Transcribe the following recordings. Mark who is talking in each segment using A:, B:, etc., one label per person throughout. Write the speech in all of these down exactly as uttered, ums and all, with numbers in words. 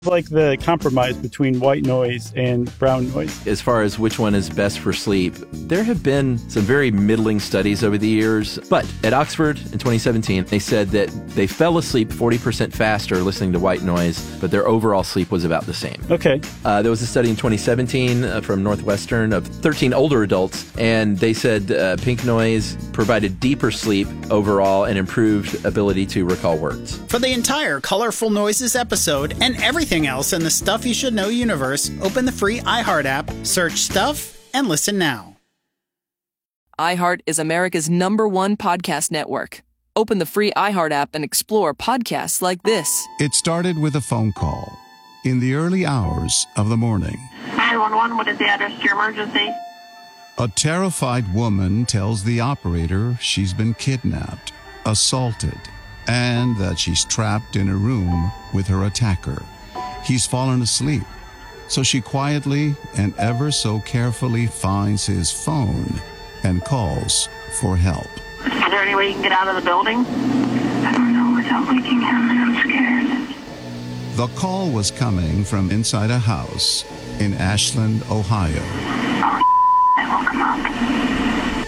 A: like the compromise between white noise and brown noise?
B: As far as which one is best for sleep, there have been some very middling studies over the years. But at Oxford in twenty seventeen, they said that they fell asleep forty percent faster listening to white noise, but their overall sleep was about the same.
A: Okay.
B: Uh, there was a study in twenty seventeen uh, from Northwestern of thirteen older adults, and they said uh, pink noise provided deeper sleep overall and improved ability to recall words.
C: For the entire Colorful Noises episode and everything else in the Stuff You Should Know universe, open the free iHeart app, search Stuff, and listen now.
D: iHeart is America's number one podcast network. Open the free iHeart app and explore podcasts like this.
E: It started with a phone call in the early hours of the morning.
F: nine one one, what is the address to your emergency?
E: A terrified woman tells the operator she's been kidnapped, assaulted, and that she's trapped in a room with her attacker. He's fallen asleep, so she quietly and ever so carefully finds his phone and calls for help.
F: Is there any way you can get out of the building? I don't know without waking him, and I'm scared.
E: The call was coming from inside a house in Ashland, Ohio.
F: Oh, I woke him up.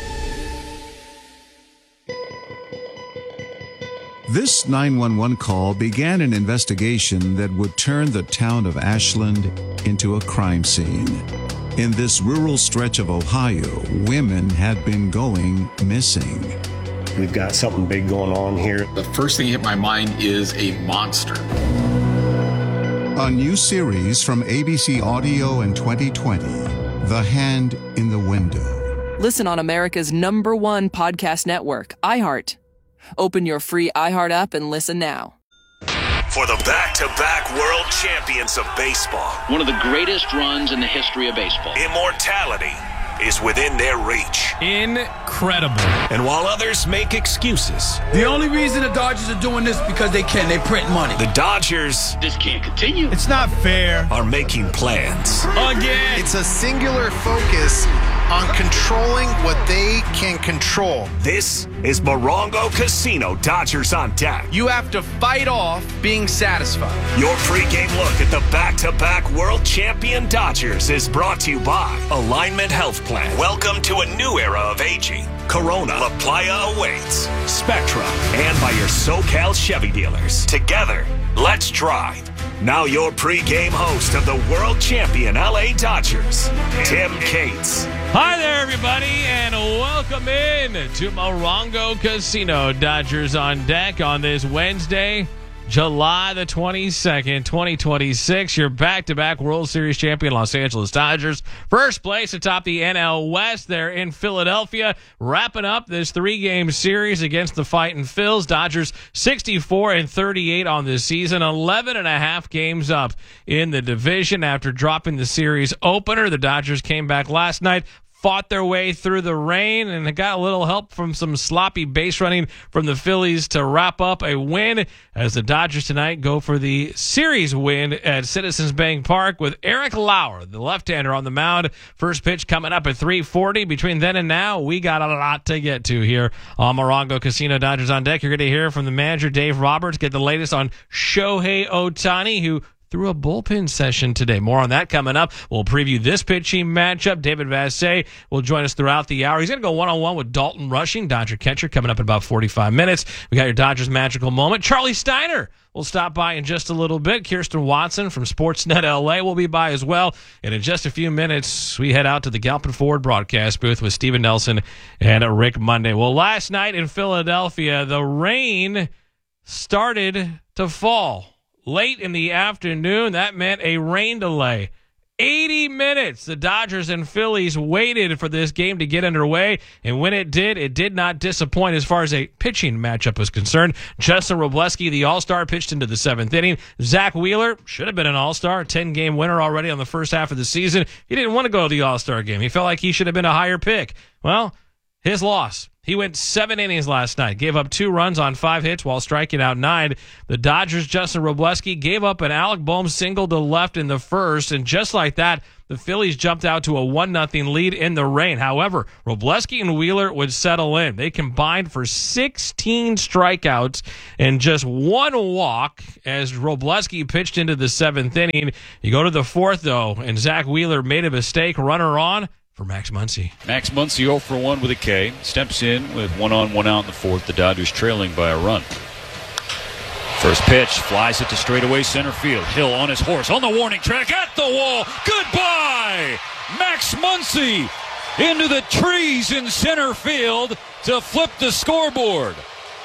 E: This nine one one call began an investigation that would turn the town of Ashland into a crime scene. In this rural stretch of Ohio, women had been going missing.
G: We've got something big going on here.
H: The first thing that hit my mind is a monster.
E: A new series from A B C Audio in twenty twenty, The Hand in the Window.
D: Listen on America's number one podcast network, iHeart. Open your free iHeart app and listen now.
I: For the back-to-back world champions of baseball.
J: One of the greatest runs in the history of baseball.
I: Immortality is within their reach.
K: Incredible.
I: And while others make excuses.
L: The only reason the Dodgers are doing this is because they can. They print money.
I: The Dodgers.
J: This can't continue.
K: It's not fair.
I: Are making plans.
K: Again.
M: It's a singular focus on controlling what they can control.
I: This is Morongo Casino Dodgers on Deck.
L: You have to fight off being satisfied.
I: Your pregame look at the back-to-back world champion Dodgers is brought to you by Alignment Health Plan. Welcome to a new era of aging. Corona, La Playa awaits. Spectra, and by your SoCal Chevy dealers. Together, let's drive. Now your pregame host of the world champion L A Dodgers, Tim Cates.
K: Hi there, everybody, and welcome in to Morongo Casino. Dodgers on Deck on this Wednesday, July the twenty-second, twenty twenty-six. Your back-to-back World Series champion Los Angeles Dodgers. First place atop the N L West. They're in Philadelphia, wrapping up this three-game series against the Fightin' Phils. Dodgers sixty-four and thirty-eight on this season, eleven and a half games up in the division after dropping the series opener. The Dodgers came back last night, fought their way through the rain, and got a little help from some sloppy base running from the Phillies to wrap up a win as the Dodgers tonight go for the series win at Citizens Bank Park with Eric Lauer, the left-hander, on the mound. First pitch coming up at three forty. Between then and now, we got a lot to get to here on Morongo Casino. Dodgers on Deck. You're going to hear from the manager, Dave Roberts, get the latest on Shohei Ohtani, who through a bullpen session today. More on that coming up. We'll preview this pitching matchup. David Vassegh will join us throughout the hour. He's going to go one-on-one with Dalton Rushing, Dodger catcher, coming up in about forty-five minutes. We got your Dodgers magical moment. Charlie Steiner will stop by in just a little bit. Kirsten Watson from Sportsnet L A will be by as well. And in just a few minutes, we head out to the Galpin Ford broadcast booth with Steven Nelson and Rick Monday. Well, last night in Philadelphia, the rain started to fall late in the afternoon. That meant a rain delay. eighty minutes the Dodgers and Phillies waited for this game to get underway, and when it did, it did not disappoint as far as a pitching matchup was concerned. Justin Robleski, the All-Star, pitched into the seventh inning. Zach Wheeler should have been an All-Star, ten-game winner already on the first half of the season. He didn't want to go to the All-Star game. He felt like he should have been a higher pick. Well, his loss. He went seven innings last night, gave up two runs on five hits while striking out nine. The Dodgers' Justin Robleski gave up an Alec Bohm single to left in the first, and just like that, the the Phillies jumped out to a one nothing lead in the rain. However, Robleski and Wheeler would settle in. They combined for sixteen strikeouts and just one walk as Robleski pitched into the seventh inning. You go to the fourth, though, and Zach Wheeler made a mistake. Runner on for Max Muncy.
N: Max Muncy oh for one with a K. Steps in with one on, one out in the fourth. The Dodgers trailing by a run. First pitch, flies it to straightaway center field. Hill on his horse, on the warning track, at the wall. Goodbye! Max Muncy into the trees in center field to flip the scoreboard.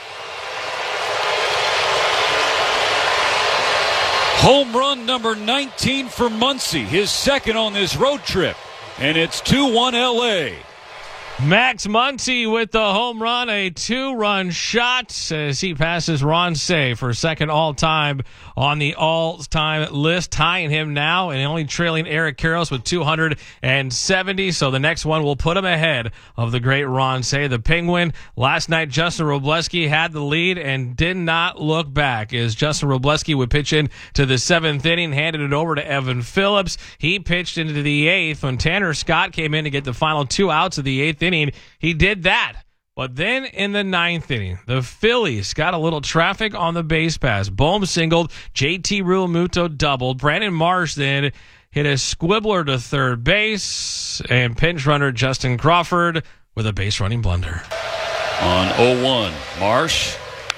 N: Home run number nineteen for Muncy, his second on this road trip. And it's two one L A.
K: Max Muncy with the home run, a two-run shot as he passes Ron Cey for second all-time on the all-time list, tying him now and only trailing Eric Karros with two hundred seventy. So the next one will put him ahead of the great Ron Cey. The Penguin, last night Justin Robleski had the lead and did not look back as Justin Robleski would pitch in to the seventh inning, handed it over to Evan Phillips. He pitched into the eighth when Tanner Scott came in to get the final two outs of the eighth inning. He did that. But then in the ninth inning, the Phillies got a little traffic on the base pass. Bohm singled, J T Realmuto doubled. Brandon Marsh then hit a squibbler to third base, and pinch runner Justin Crawford with a base running blunder.
N: On oh one, Marsh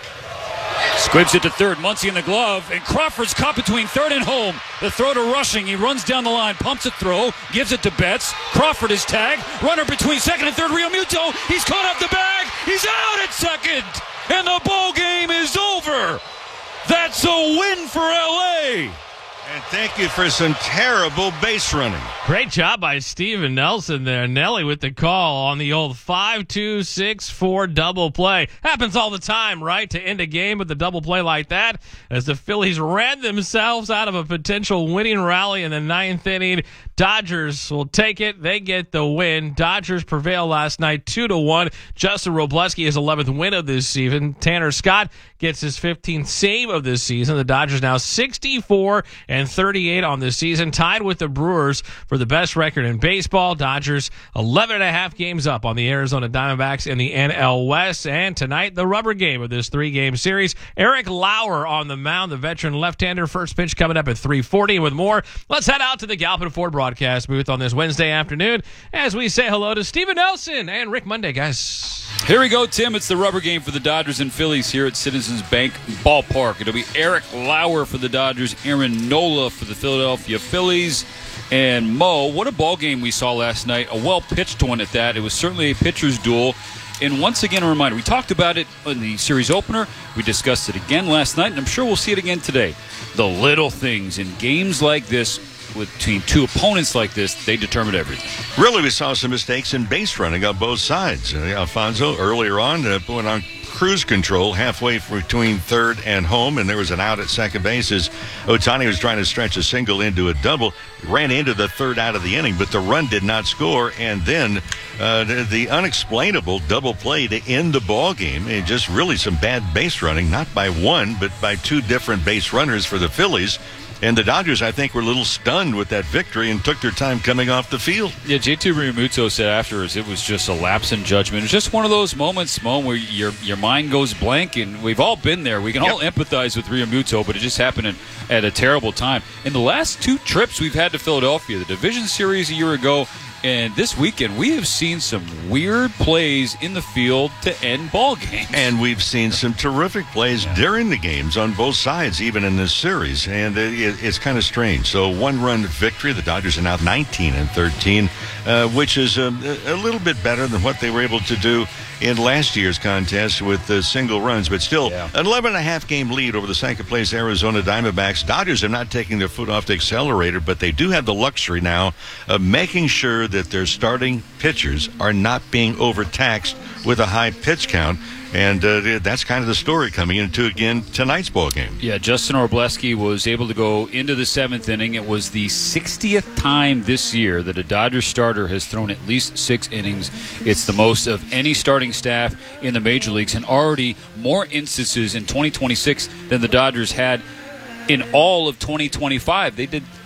N: squibs it to third. Muncy in the glove, and Crawford's caught between third and home. The throw to Rushing. He runs down the line, pumps a throw, gives it to Betts. Crawford is tagged. Runner between second and third. Realmuto. He's caught up the bag. He's out at second, and the ball game is over. That's a win for L A.
O: And thank you for some terrible base running.
K: Great job by Steven Nelson there. Nelly with the call on the old five two six four double play. Happens all the time, right? To end a game with a double play like that, as the Phillies ran themselves out of a potential winning rally in the ninth inning. Dodgers will take it. They get the win. Dodgers prevail last night two to one. Justin Robleski his eleventh win of this season. Tanner Scott gets his fifteenth save of this season. The Dodgers now sixty-four and thirty-eight on the season, tied with the Brewers for the best record in baseball. Dodgers eleven and a half games up on the Arizona Diamondbacks in the N L West. And tonight, the rubber game of this three-game series. Eric Lauer on the mound, the veteran left-hander. First pitch coming up at three forty. With more, let's head out to the Galpin Ford broadcast booth on this Wednesday afternoon as we say hello to Steven Nelson and Rick Monday, guys.
N: Here we go, Tim. It's the rubber game for the Dodgers and Phillies here at Citizens Bank Ballpark. It'll be Eric Lauer for the Dodgers, Aaron Nola for the Philadelphia Phillies. And Mo, what a ball game we saw last night. A well-pitched one at that. It was certainly a pitcher's duel. And once again, a reminder, we talked about it in the series opener. We discussed it again last night, and I'm sure we'll see it again today. The little things in games like this, between two opponents like this, they determine everything.
O: Really, we saw some mistakes in base running on both sides. Uh, Alfonso earlier on uh, went on cruise control halfway between third and home, and there was an out at second base as Ohtani was trying to stretch a single into a double, ran into the third out of the inning, but the run did not score, and then uh, the, the unexplainable double play to end the ball game. And just really some bad base running, not by one, but by two different base runners for the Phillies. And the Dodgers, I think, were a little stunned with that victory and took their time coming off the field.
N: Yeah, J T Realmuto said afterwards it was just a lapse in judgment. It's just one of those moments, Mo, where your your mind goes blank, and we've all been there. We can yep. all empathize with Realmuto, but it just happened in, at a terrible time. In the last two trips we've had to Philadelphia, the division series a year ago and this weekend, we have seen some weird plays in the field to end ball games.
O: And we've seen some terrific plays yeah. during the games on both sides, even in this series. And it, it's kind of strange. So one-run victory. The Dodgers are now nineteen and thirteen, uh, which is a, a little bit better than what they were able to do in last year's contest with the single runs, but still yeah. an eleven and a half game lead over the second place Arizona Diamondbacks. Dodgers have not taken their foot off the accelerator, but they do have the luxury now of making sure that their starting pitchers are not being overtaxed with a high pitch count. And uh, that's kind of the story coming into, again, tonight's ball game.
N: Yeah, Justin Robleski was able to go into the seventh inning. It was the sixtieth time this year that a Dodgers starter has thrown at least six innings. It's the most of any starting staff in the major leagues, and already more instances in twenty twenty-six than the Dodgers had in all of twenty twenty-five. They did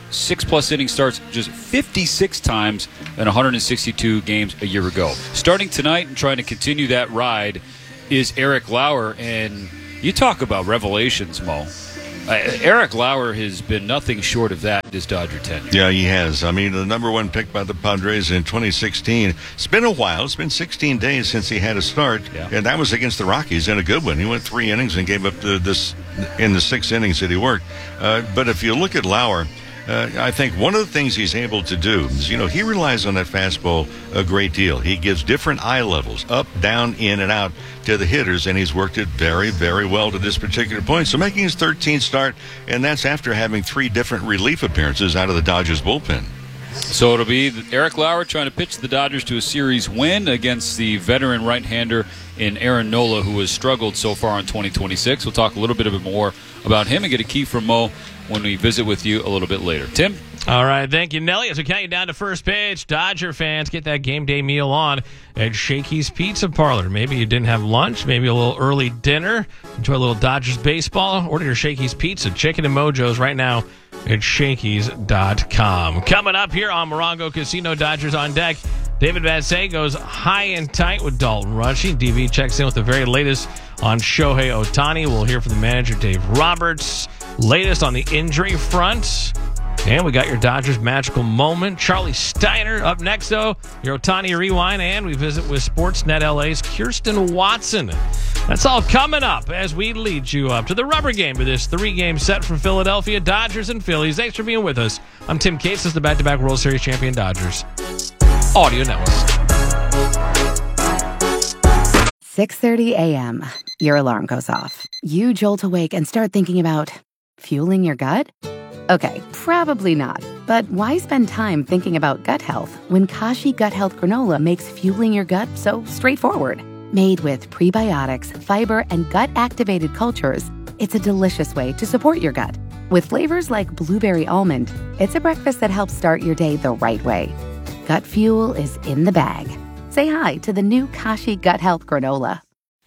N: six-plus inning starts just fifty-six times in one hundred sixty-two games a year ago. Starting tonight and trying to continue that ride is Eric Lauer, and you talk about revelations, Mo. Uh, Eric Lauer has been nothing short of that in his Dodger tenure.
O: Yeah, he has. I mean, the number one pick by the Padres in twenty sixteen. It's been a while. It's been sixteen days since he had a start,
N: yeah.
O: and that was against the Rockies in a good one. He went three innings and gave up the, this in the six innings that he worked. Uh, but if you look at Lauer, Uh, I think one of the things he's able to do is, you know, he relies on that fastball a great deal. He gives different eye levels, up, down, in, and out to the hitters, and he's worked it very, very well to this particular point. So making his thirteenth start, and that's after having three different relief appearances out of the Dodgers bullpen.
N: So it'll be Eric Lauer trying to pitch the Dodgers to a series win against the veteran right-hander in Aaron Nola, who has struggled so far in twenty twenty-six. We'll talk a little bit more about him and get a key from Mo when we visit with you a little bit later. Tim?
K: All right, thank you, Nelly. As we count you down to first pitch, Dodger fans, get that game day meal on at Shakey's Pizza Parlor. Maybe you didn't have lunch, maybe a little early dinner. Enjoy a little Dodgers baseball. Order your Shakey's Pizza, Chicken and Mojo's right now at Shakey's dot com. Coming up here on Morongo Casino, Dodgers on deck. David Vassegh goes high and tight with Dalton Rushing. D V checks in with the very latest on Shohei Ohtani. We'll hear from the manager, Dave Roberts. Latest on the injury front. And we got your Dodgers magical moment. Charlie Steiner up next, though. Your Ohtani Rewind. And we visit with Sportsnet L A's Kirsten Watson. That's all coming up as we lead you up to the rubber game of this three-game set from Philadelphia, Dodgers and Phillies. Thanks for being with us. I'm Tim Cates. This is the back-to-back World Series champion Dodgers Audio Network.
P: six thirty a.m. Your alarm goes off. You jolt awake and start thinking about fueling your gut? Okay, probably not. But why spend time thinking about gut health when Kashi Gut Health Granola makes fueling your gut so straightforward? Made with prebiotics, fiber, and gut-activated cultures, it's a delicious way to support your gut. With flavors like blueberry almond, it's a breakfast that helps start your day the right way. Gut fuel is in the bag. Say hi to the new Kashi Gut Health Granola.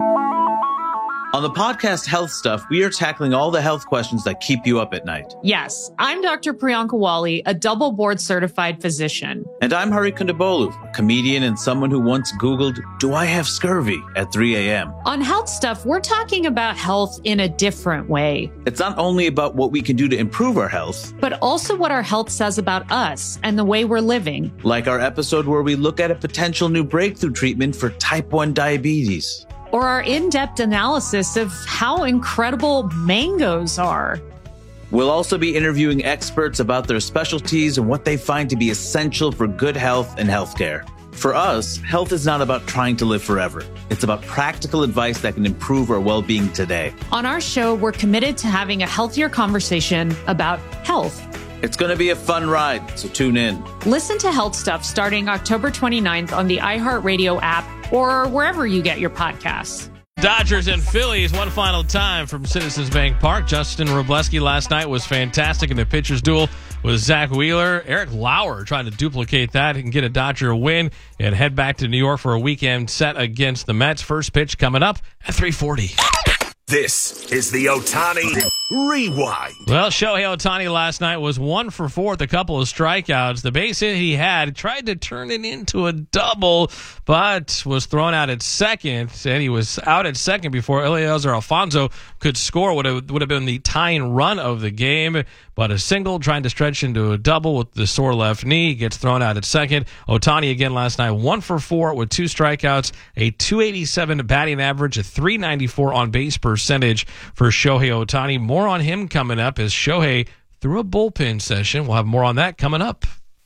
Q: On the podcast Health Stuff, we are tackling all the health questions that keep you up at night.
R: Yes, I'm Doctor Priyanka Wali, a double board certified physician.
Q: And I'm Hari Kondabolu, a comedian and someone who once Googled, do I have scurvy at three a.m.
R: On Health Stuff, we're talking about health in a different way.
Q: It's not only about what we can do to improve our health,
R: but also what our health says about us and the way we're living.
Q: Like our episode where we look at a potential new breakthrough treatment for type one diabetes.
R: Or our in-depth analysis of how incredible mangoes are.
Q: We'll also be interviewing experts about their specialties and what they find to be essential for good health and healthcare. For us, health is not about trying to live forever. It's about practical advice that can improve our well-being today.
R: On our show, we're committed to having a healthier conversation about health.
Q: It's going to be a fun ride, so tune in.
R: Listen to Health Stuff starting October twenty-ninth on the iHeartRadio app or wherever you get your podcasts.
K: Dodgers and Phillies one final time from Citizens Bank Park. Justin Wrobleski last night was fantastic in the pitcher's duel with Zach Wheeler. Eric Lauer trying to duplicate that and get a Dodger win and head back to New York for a weekend set against the Mets. First pitch coming up at three forty.
I: This is the Ohtani Rewind.
K: Well, Shohei Ohtani last night was one for four with a couple of strikeouts. The base hit he had tried to turn it into a double, but was thrown out at second, and he was out at second before Eliezer Alfonso could score. Would have, would have been the tying run of the game, but a single trying to stretch into a double with the sore left knee gets thrown out at second. Ohtani again last night, one for four with two strikeouts, a two eighty-seven batting average, a three ninety-four on base percentage for Shohei Ohtani. More on him coming up as Shohei through a bullpen session. We'll have more on that coming up.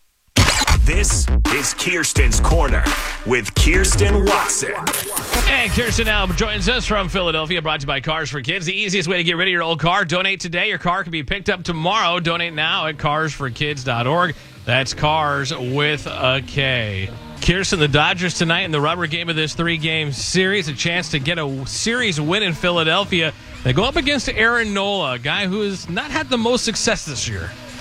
I: This is Kirsten's Corner with Kirsten Watson.
K: And Kirsten now joins us from Philadelphia, brought to you by Cars for Kids. The easiest way to get rid of your old car. Donate today. Your car can be picked up tomorrow. Donate now at cars for kids dot org. That's cars with a K. Kirsten, the Dodgers tonight in the rubber game of this three-game series, a chance to get a series win in Philadelphia. They go up against Aaron Nola, a guy who has not had the most success this year.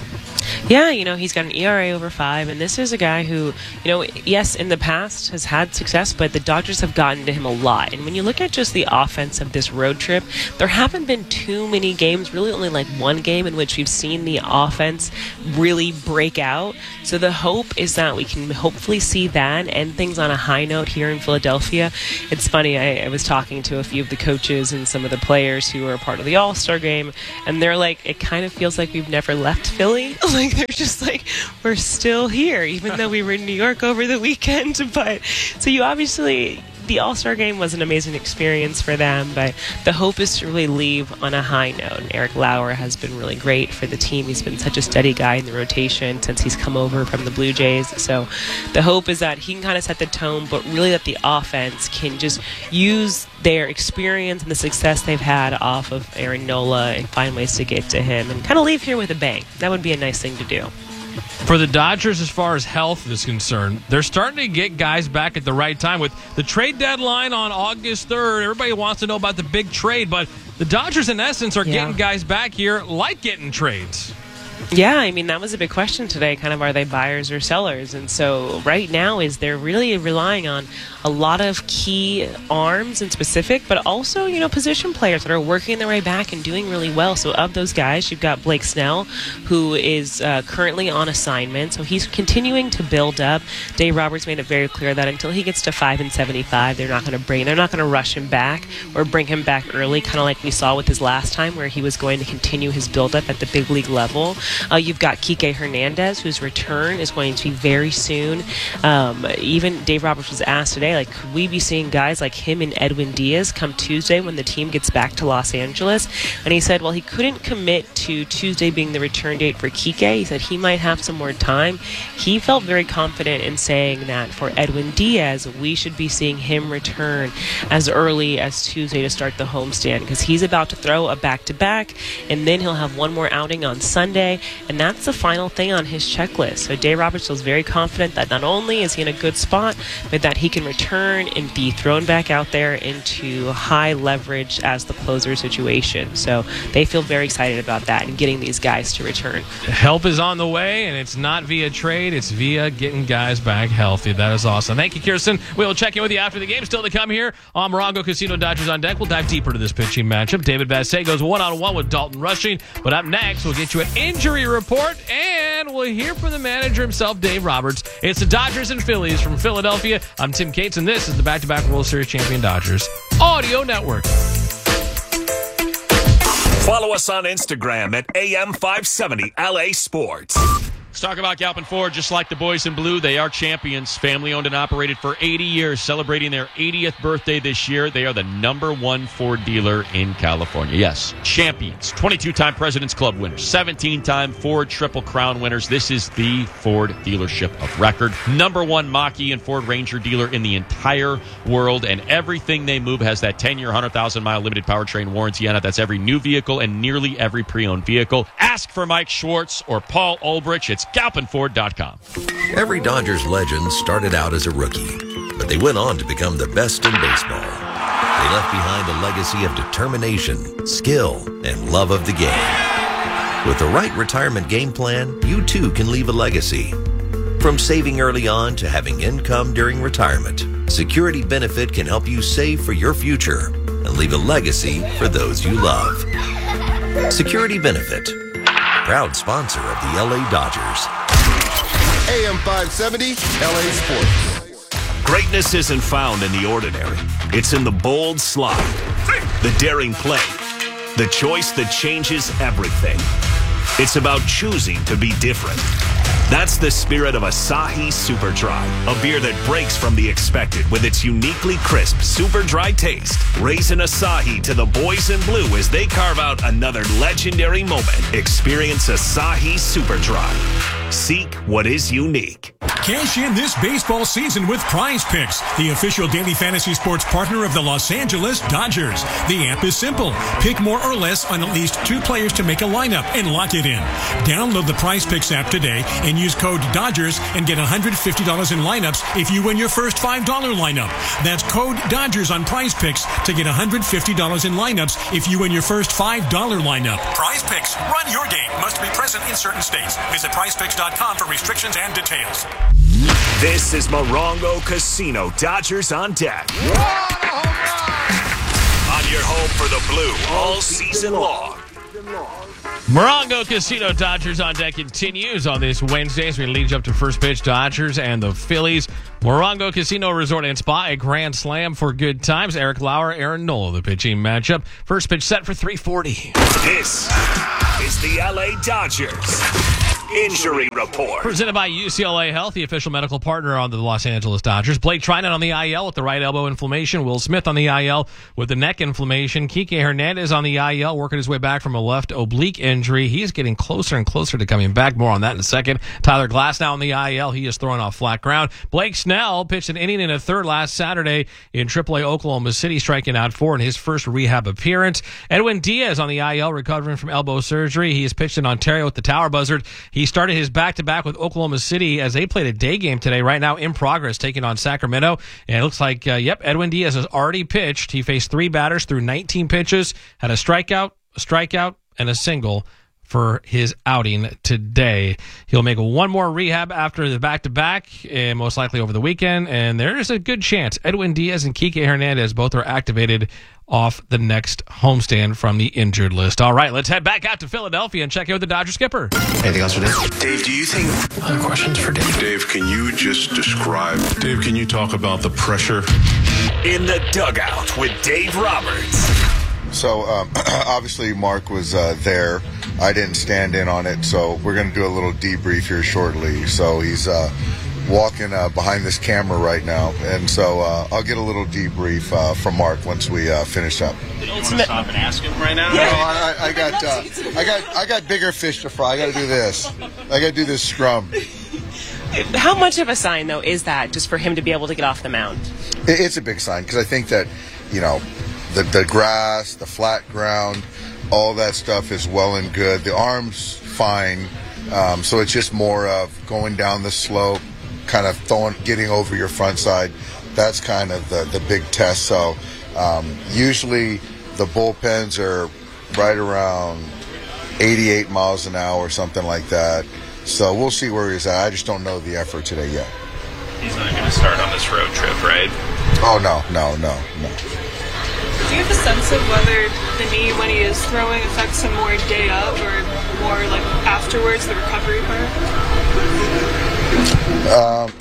S: Yeah, you know, he's got an E R A over five, and this is a guy who, you know, yes, in the past has had success, but the Dodgers have gotten to him a lot. And when you look at just the offense of this road trip, there haven't been too many games, really only like one game in which we've seen the offense really break out. So the hope is that we can hopefully see that and end things on a high note here in Philadelphia. It's funny, I, I was talking to a few of the coaches and some of the players who are part of the All-Star game, and they're like, it kind of feels like we've never left Philly. Like, they're just like, we're still here, even though we were in New York over the weekend. But so you obviously, the All-Star game was an amazing experience for them, but the hope is to really leave on a high note. And Eric Lauer has been really great for the team. He's been such a steady guy in the rotation since he's come over from the Blue Jays. So the hope is that he can kind of set the tone, but really that the offense can just use their experience and the success they've had off of Aaron Nola and find ways to get to him and kind of leave here with a bang. That would be a nice thing to do.
K: For the Dodgers, as far as health is concerned, they're starting to get guys back at the right time. With the trade deadline on August third, everybody wants to know about the big trade, but the Dodgers, in essence, are yeah. getting guys back here like getting trades.
S: Yeah, I mean, that was a big question today, kind of are they buyers or sellers? And so right now is they're really relying on a lot of key arms in specific, but also, you know, position players that are working their way back and doing really well. So of those guys, you've got Blake Snell, who is uh, currently on assignment. So he's continuing to build up. Dave Roberts made it very clear that until he gets to five and seventy-five, they're not going to bring, they're not going to rush him back or bring him back early, kind of like we saw with his last time where he was going to continue his buildup at the big league level. Uh, you've got Kike Hernandez, whose return is going to be very soon. Um, even Dave Roberts was asked today, like, could we be seeing guys like him and Edwin Diaz come Tuesday when the team gets back to Los Angeles? And he said, well, he couldn't commit to Tuesday being the return date for Kike. He said he might have some more time. He felt very confident in saying that for Edwin Diaz, we should be seeing him return as early as Tuesday to start the homestand, because he's about to throw a back-to-back, and then he'll have one more outing on Sunday, and that's the final thing on his checklist. So Dave Roberts feels very confident that not only is he in a good spot, but that he can return and be thrown back out there into high leverage as the closer situation. So they feel very excited about that and getting these guys to return.
K: Help is on the way, and it's not via trade, it's via getting guys back healthy. That is awesome. Thank you, Kirsten. We'll check in with you after the game. Still to come here on Morongo Casino Dodgers on Deck. We'll dive deeper to this pitching matchup. David Bassett goes one-on-one with Dalton Rushing. But up next, we'll get you an injury report, and we'll hear from the manager himself, Dave Roberts. It's the Dodgers and Phillies from Philadelphia. I'm Tim Cates, and this is the back-to-back World Series champion Dodgers Audio Network.
I: Follow us on Instagram at A M five seventy L A Sports.
N: Let's talk about Galpin Ford. Just like the boys in blue, they are champions. Family owned and operated for eighty years, celebrating their eightieth birthday this year. They are the number one Ford dealer in California. Yes, champions. twenty-two-time President's Club winners, seventeen-time Ford Triple Crown winners. This is the Ford dealership of record. Number one Mach-E and Ford Ranger dealer in the entire world, and everything they move has that ten-year, one hundred thousand mile limited powertrain warranty on it. That's every new vehicle and nearly every pre-owned vehicle. Ask for Mike Schwartz or Paul Ulbrich. It's galpin ford dot com.
T: Every Dodgers legend started out as a rookie, but they went on to become the best in baseball. They left behind a legacy of determination, skill, and love of the game. With the right retirement game plan, you too can leave a legacy. From saving early on to having income during retirement, Security Benefit can help you save for your future and leave a legacy for those you love. Security Benefit, proud sponsor of the L A Dodgers.
U: A M five seventy L A Sports.
I: Greatness isn't found in the ordinary. It's in the bold slide, the daring play, the choice that changes everything. It's about choosing to be different. That's the spirit of Asahi Super Dry, a beer that breaks from the expected with its uniquely crisp, super dry taste. Raising Asahi to the boys in blue as they carve out another legendary moment. Experience Asahi Super Dry. Seek what is unique.
A: Cash in this baseball season with Prize Picks, the official daily fantasy sports partner of the Los Angeles Dodgers. The app is simple. Pick more or less on at least two players to make a lineup and lock it in. Download the Prize Picks app today and use code Dodgers and get one hundred fifty dollars in lineups if you win your first five dollar lineup. That's code Dodgers on Prize Picks to get one hundred fifty dollars in lineups if you win your first five dollar lineup. Prize Picks. Run your game. Must be present in certain states. Visit prize picks dot com for restrictions and details.
I: This is Morongo Casino Dodgers on deck. On your home for the Blue all season long.
K: Morongo Casino Dodgers on deck continues on this Wednesday as we lead you up to first pitch. Dodgers and the Phillies. Morongo Casino Resort and Spa, a grand slam for good times. Eric Lauer, Aaron Nola, the pitching matchup. First pitch set for three forty.
I: This is the L A Dodgers Injury Report.
K: Presented by U C L A Health, the official medical partner on the Los Angeles Dodgers. Blake Trinan on the I L with the right elbow inflammation. Will Smith on the I L with the neck inflammation. Kike Hernandez on the I L working his way back from a left oblique injury. He's getting closer and closer to coming back. More on that in a second. Tyler Glasnow on the I L. He is throwing off flat ground. Blake Snell pitched an inning and a third last Saturday in triple A Oklahoma City, striking out four in his first rehab appearance. Edwin Diaz on the I L recovering from elbow surgery. He has pitched in Ontario with the Tower Buzzard. He started his back-to-back with Oklahoma City as they played a day game today, right now in progress, taking on Sacramento. And it looks like, uh, yep, Edwin Diaz has already pitched. He faced three batters through nineteen pitches, had a strikeout, a strikeout, and a single for his outing today. He'll make one more rehab after the back-to-back, and most likely over the weekend. And there's a good chance Edwin Diaz and Kike Hernandez both are activated off the next homestand from the injured list. All right, let's head back out to Philadelphia and check out the Dodger skipper.
V: Anything else for Dave?
U: Dave, do you think...
V: Other questions for Dave?
U: Dave, can you just describe...
W: Dave, can you talk about the pressure?
I: In the dugout with Dave Roberts.
X: So, um, obviously, Mark was uh, there. I didn't stand in on it, so we're going to do a little debrief here shortly. So he's uh, walking uh, behind this camera right now, and so uh, I'll get a little debrief uh, from Mark once we uh, finish up.
V: You want to stop and ask him right now?
X: No, I, I, I got, uh, I got, I got bigger fish to fry. I got to do this. I got to do this scrum.
S: How much of a sign, though, is that just for him to be able to get off the mound?
X: It, it's a big sign because I think that, you know, the the grass, the flat ground, all that stuff is well and good. The arm's fine, um, so it's just more of going down the slope, kind of throwing, getting over your front side. That's kind of the, the big test. So um, usually the bullpens are right around eighty-eight miles an hour, something like that. So we'll see where he's at. I just don't know the effort today yet.
V: He's not going to start on this road trip, right?
X: Oh, no, no, no, no.
Y: Do you have a sense of whether the knee, when he is throwing, affects him more day of or more like afterwards, the recovery part?
X: Um,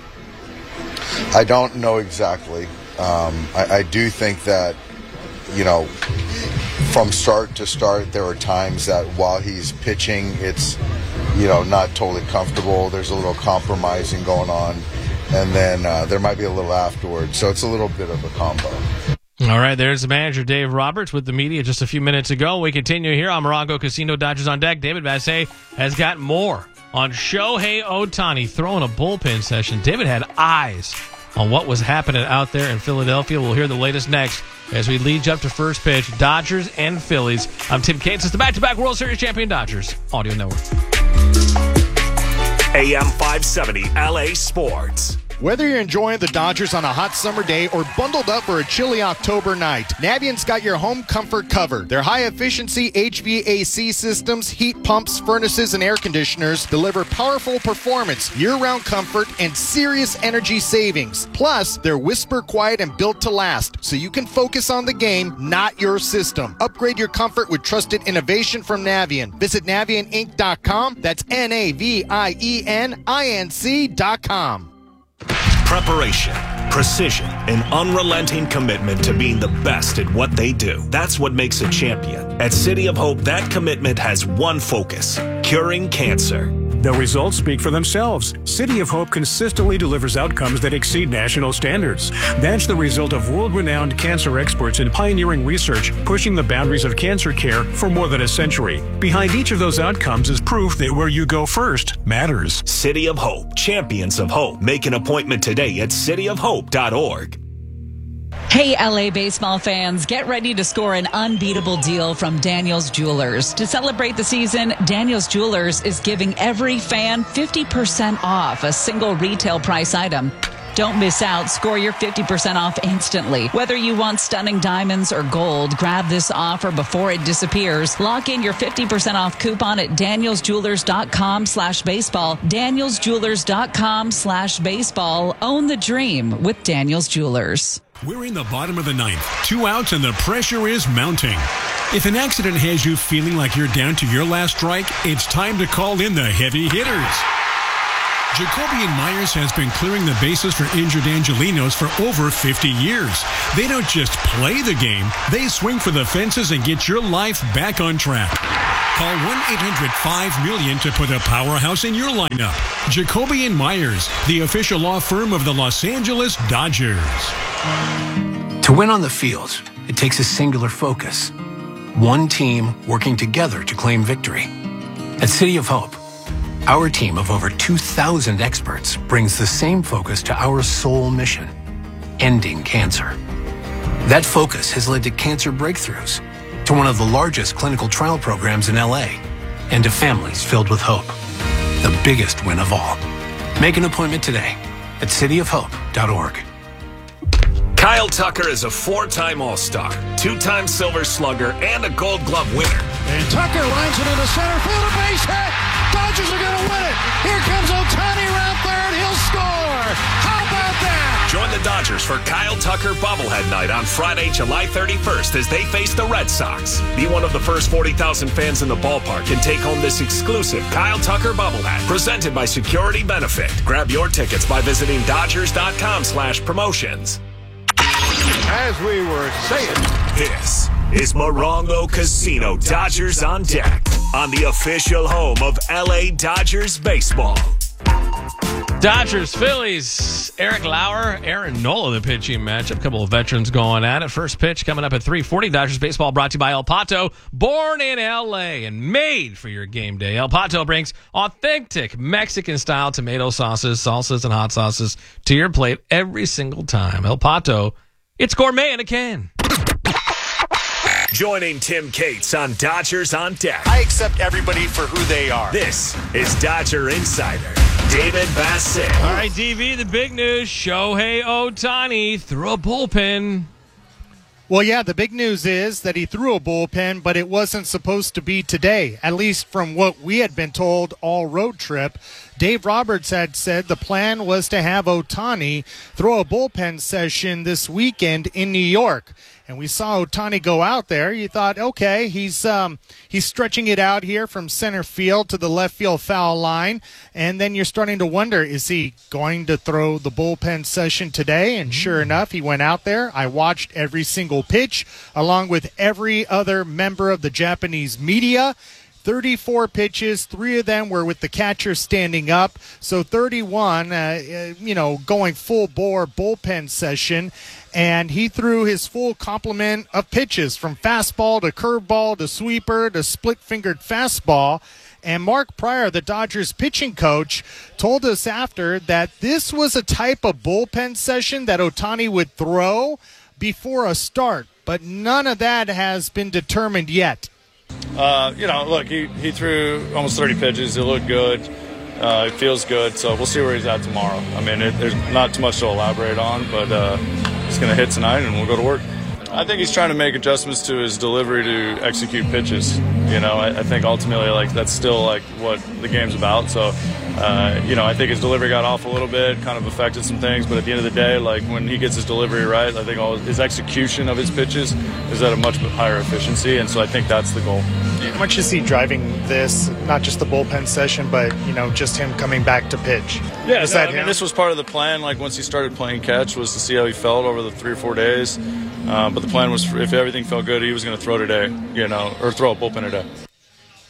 X: I don't know exactly. Um, I, I do think that, you know, from start to start, there are times that while he's pitching, it's, you know, not totally comfortable. There's a little compromising going on. And then uh, there might be a little afterwards. So it's a little bit of a combo.
K: All right, there's the manager, Dave Roberts, with the media just a few minutes ago. We continue here on Morongo Casino Dodgers on deck. David Vassegh has got more on Shohei Ohtani throwing a bullpen session. David had eyes on what was happening out there in Philadelphia. We'll hear the latest next as we lead you up to first pitch. Dodgers and Phillies. I'm Tim Cates. It's the back-to-back World Series champion Dodgers Audio Network.
I: A M five seventy L A Sports.
Z: Whether you're enjoying the Dodgers on a hot summer day or bundled up for a chilly October night, Navient's got your home comfort covered. Their high-efficiency H V A C systems, heat pumps, furnaces, and air conditioners deliver powerful performance, year-round comfort, and serious energy savings. Plus, they're whisper quiet and built to last, so you can focus on the game, not your system. Upgrade your comfort with trusted innovation from Navient. Visit Navient Inc dot com. That's N A V I E N I N C dot com.
I: Preparation, precision, and unrelenting commitment to being the best at what they do. That's what makes a champion. At City of Hope, that commitment has one focus: curing cancer.
A: The results speak for themselves. City of Hope consistently delivers outcomes that exceed national standards. That's the result of world-renowned cancer experts in pioneering research, pushing the boundaries of cancer care for more than a century. Behind each of those outcomes is proof that where you go first matters.
I: City of Hope, champions of hope. Make an appointment today at city of hope dot org.
B: Hey, L A baseball fans, get ready to score an unbeatable deal from Daniels Jewelers. To celebrate the season, Daniels Jewelers is giving every fan fifty percent off a single retail price item. Don't miss out. Score your fifty percent off instantly. Whether you want stunning diamonds or gold, grab this offer before it disappears. Lock in your fifty percent off coupon at daniels jewelers dot com slash baseball. daniels jewelers dot com slash baseball. Own the dream with Daniels Jewelers.
A: We're in the bottom of the ninth. Two outs and the pressure is mounting. If an accident has you feeling like you're down to your last strike, it's time to call in the heavy hitters. Jacoby and Myers has been clearing the bases for injured Angelinos for over fifty years. They don't just play the game, they swing for the fences and get your life back on track. Call one eight hundred five million to put a powerhouse in your lineup. Jacoby and Myers, the official law firm of the Los Angeles Dodgers.
C: To win on the field, it takes a singular focus. One team working together to claim victory. At City of Hope, our team of over two thousand experts brings the same focus to our sole mission, ending cancer. That focus has led to cancer breakthroughs, to one of the largest clinical trial programs in L A, and to families filled with hope. The biggest win of all. Make an appointment today at city of hope dot org.
I: Kyle Tucker is a four-time All-Star, two-time Silver Slugger, and a Gold Glove winner.
E: And Tucker lines it into center field, a base hit. Dodgers are going to win it. Here comes Ohtani around third. He'll score. How about that?
I: Join the Dodgers for Kyle Tucker Bobblehead Night on Friday, July thirty-first as they face the Red Sox. Be one of the first forty thousand fans in the ballpark and take home this exclusive Kyle Tucker Bobblehead presented by Security Benefit. Grab your tickets by visiting dodgers dot com slash promotions.
F: As we were saying,
I: this is Morongo Casino Dodgers on Deck on the official home of L A Dodgers baseball.
K: Dodgers, Phillies, Eric Lauer, Aaron Nola, the pitching matchup. A couple of veterans going at it. First pitch coming up at three forty. Dodgers baseball brought to you by El Pato. Born in L A and made for your game day. El Pato brings authentic Mexican-style tomato sauces, salsas, and hot sauces to your plate every single time. El Pato, it's gourmet in a can.
I: Joining Tim Cates on Dodgers on Deck.
F: I accept everybody for who they are.
I: This is Dodger Insider David Bassett.
K: All right, D V, the big news. Shohei Ohtani threw a bullpen.
Z: Well, yeah, the big news is that he threw a bullpen, but it wasn't supposed to be today, at least from what we had been told all road trip. Dave Roberts had said the plan was to have Ohtani throw a bullpen session this weekend in New York. And we saw Ohtani go out there. You thought, okay, he's um, he's stretching it out here from center field to the left field foul line. And then you're starting to wonder, is he going to throw the bullpen session today? And sure enough, he went out there. I watched every single pitch, along with every other member of the Japanese media. thirty-four pitches, three of them were with the catcher standing up. So thirty-one, uh, you know, going full bore bullpen session. And he threw his full complement of pitches from fastball to curveball to sweeper to split-fingered fastball. And Mark Pryor, the Dodgers pitching coach, told us after that this was a type of bullpen session that Ohtani would throw before a start. But none of that has been determined yet.
G: Uh, you know, look, he, he threw almost thirty pitches. It looked good. Uh, it feels good. So we'll see where he's at tomorrow. I mean, it, there's not too much to elaborate on, but uh, he's going to hit tonight and we'll go to work. I think he's trying to make adjustments to his delivery to execute pitches. You know, I, I think ultimately, like, that's still, like, what the game's about. So, uh, you know, I think his delivery got off a little bit, kind of affected some things. But at the end of the day, like, when he gets his delivery right, I think all his execution of his pitches is at a much higher efficiency. And so I think that's the goal.
Z: How much is he driving this, not just the bullpen session, but, you know, just him coming back to pitch?
G: Yeah,
Z: is
G: no,
Z: that
G: I mean,
Z: him?
G: this was part of the plan. Like, once he started playing catch, was to see how he felt over the three or four days. Uh, but the plan was, for, if everything felt good, he was going to throw today, you know, or throw a bullpen today.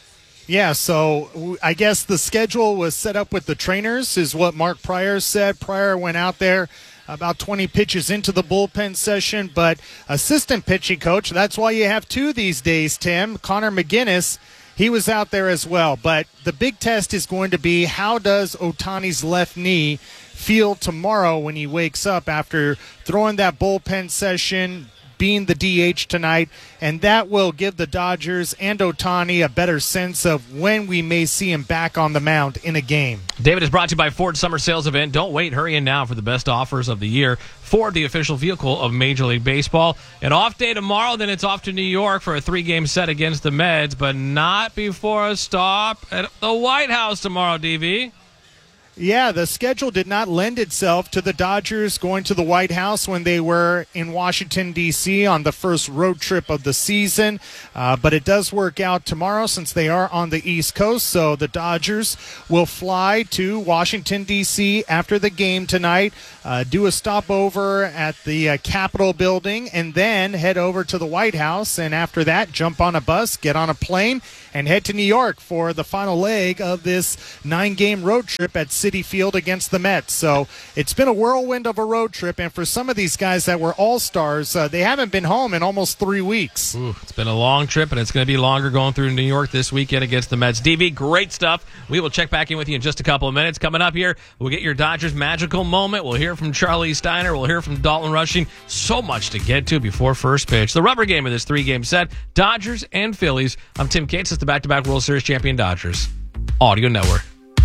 Z: Yeah, so I guess the schedule was set up with the trainers, is what Mark Pryor said. Pryor went out there about twenty pitches into the bullpen session, but assistant pitching coach, that's why you have two these days, Tim, Connor McGinnis, he was out there as well. But the big test is going to be, how does Ohtani's left knee feel tomorrow when he wakes up after throwing that bullpen session, being the D H tonight, and that will give the Dodgers and Ohtani a better sense of when we may see him back on the mound in a game.
K: David is brought to you by Ford Summer Sales Event. Don't wait, hurry in now for the best offers of the year. Ford, the official vehicle of Major League Baseball. An off day tomorrow, then it's off to New York for a three-game set against the Mets, but not before a stop at the White House tomorrow, D V.
Z: Yeah, the schedule did not lend itself to the Dodgers going to the White House when they were in Washington, D C on the first road trip of the season. Uh, but it does work out tomorrow since they are on the East Coast. So the Dodgers will fly to Washington, D C after the game tonight, uh, do a stopover at the uh, Capitol building, and then head over to the White House. And after that, jump on a bus, get on a plane, and head to New York for the final leg of this nine-game road trip at Citi Field against the Mets. So it's been a whirlwind of a road trip, and for some of these guys that were all-stars, uh, they haven't been home in almost three weeks.
K: Ooh, it's been a long trip, and it's going to be longer going through New York this weekend against the Mets. D V, great stuff. We will check back in with you in just a couple of minutes. Coming up here, we'll get your Dodgers magical moment. We'll hear from Charlie Steiner. We'll hear from Dalton Rushing. So much to get to before first pitch. The rubber game of this three-game set, Dodgers and Phillies. I'm Tim Cates. It's the back-to-back World Series champion Dodgers Audio Network.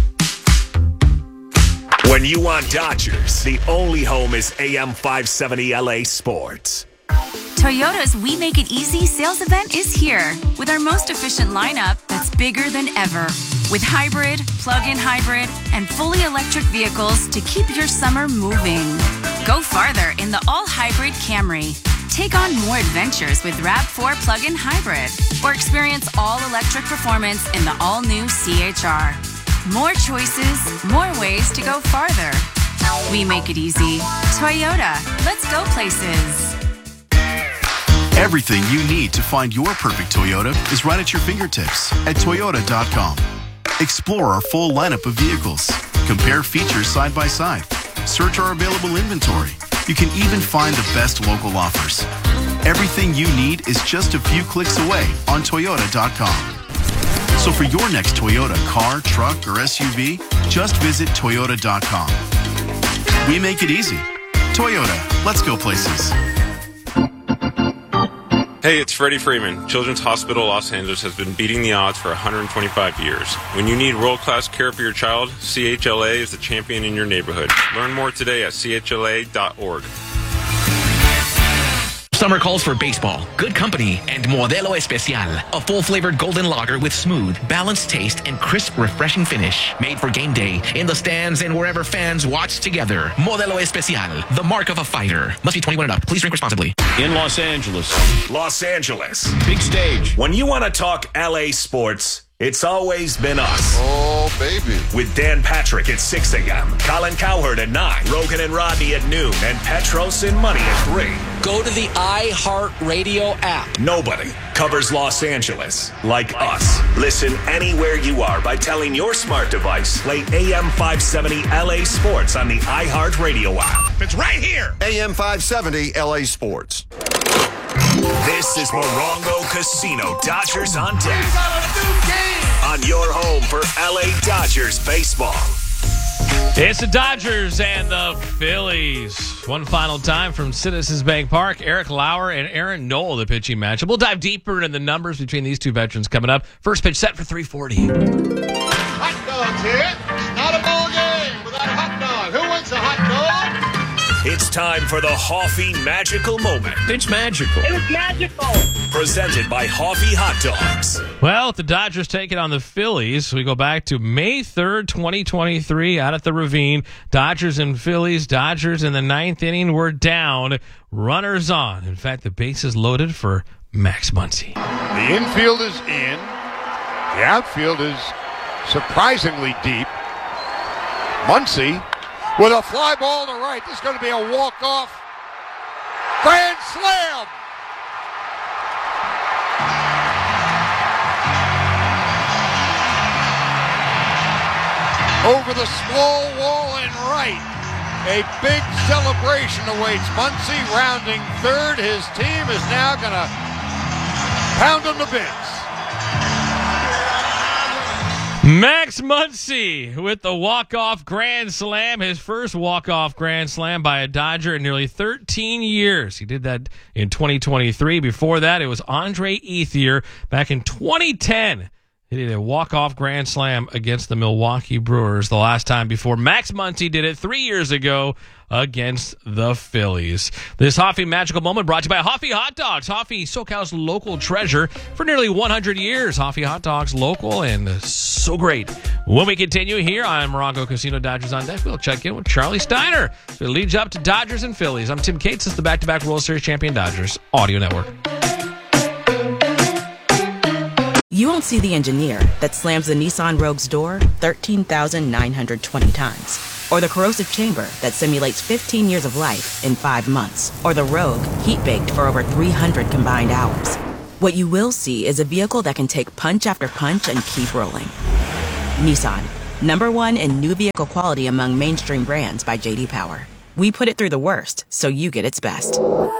I: When you want Dodgers, the only home is A M five seventy L A Sports.
D: Toyota's We Make It Easy sales event is here with our most efficient lineup that's bigger than ever. With hybrid, plug-in hybrid, and fully electric vehicles to keep your summer moving. Go farther in the all-hybrid Camry. Take on more adventures with RAV four plug-in hybrid. Or experience all-electric performance in the all-new C H R. More choices, more ways to go farther. We make it easy. Toyota, let's go places.
H: Everything you need to find your perfect Toyota is right at your fingertips at Toyota dot com. Explore our full lineup of vehicles. Compare features side by side. Search our available inventory. You can even find the best local offers. Everything you need is just a few clicks away on Toyota dot com. So for your next Toyota car, truck, or S U V, just visit Toyota dot com. We make it easy. Toyota, let's go places.
J: Hey, it's Freddie Freeman. Children's Hospital Los Angeles has been beating the odds for one hundred twenty-five years. When you need world-class care for your child, C H L A is the champion in your neighborhood. Learn more today at C H L A dot org.
L: Summer calls for baseball, good company, and Modelo Especial, a full-flavored golden lager with smooth, balanced taste and crisp, refreshing finish. Made for game day, in the stands, and wherever fans watch together. Modelo Especial, the mark of a fighter. Must be twenty-one and up. Please drink responsibly.
I: In Los Angeles. Los Angeles. Big stage. When you want to talk L A sports, it's always been us.
U: Oh, baby.
I: With Dan Patrick at six a.m., Colin Cowherd at nine, Rogan and Rodney at noon, and Petros and Money at three.
M: Go to the iHeartRadio app.
I: Nobody covers Los Angeles like us. Listen anywhere you are by telling your smart device, play A M five seventy L A Sports on the iHeartRadio app.
U: It's right here. A M five seventy L A Sports.
I: This is Morongo Casino Dodgers on deck. On your home for L A Dodgers baseball.
K: It's the Dodgers and the Phillies. One final time from Citizens Bank Park. Eric Lauer and Aaron Nola, the pitching matchup. We'll dive deeper into the numbers between these two veterans coming up. First pitch set for three forty.
E: Hot dogs here. Not a ball game without a hot dog. Who wants a hot dog?
I: It's time for the Hoffy Magical Moment.
M: It's magical.
O: It was magical.
I: Presented by Hoffy Hot Dogs.
K: Well, the Dodgers take it on the Phillies. We go back to May third, twenty twenty-three, out at the Ravine. Dodgers and Phillies. Dodgers in the ninth inning were down. Runners on. In fact, the bases loaded for Max Muncy.
F: The infield is in. The outfield is surprisingly deep. Muncy with a fly ball to right. This is going to be a walk-off. Grand slam! over the small wall and right. A big celebration awaits Muncy rounding third. His team is now going to pound on the bins.
K: Max Muncy with the walk-off grand slam, his first walk-off grand slam by a Dodger in nearly thirteen years. He did that in twenty twenty-three. Before that, it was Andre Ethier back in twenty ten. He did a walk-off grand slam against the Milwaukee Brewers the last time before Max Muncy did it three years ago against the Phillies. This Hoffy Magical Moment brought to you by Hoffy Hot Dogs. Hoffy, SoCal's local treasure for nearly one hundred years. Hoffy Hot Dogs, local and so great. When we continue here on Morongo Casino Dodgers on Deck, we'll check in with Charlie Steiner. So it leads you up to Dodgers and Phillies. I'm Tim Cates. This is the back-to-back World Series champion Dodgers Audio Network.
N: You won't see the engineer that slams the Nissan Rogue's door thirteen thousand nine hundred twenty times. Or the corrosive chamber that simulates fifteen years of life in five months. Or the Rogue heat-baked for over three hundred combined hours. What you will see is a vehicle that can take punch after punch and keep rolling. Nissan, number one in new vehicle quality among mainstream brands by J D Power. We put it through the worst, so you get its best.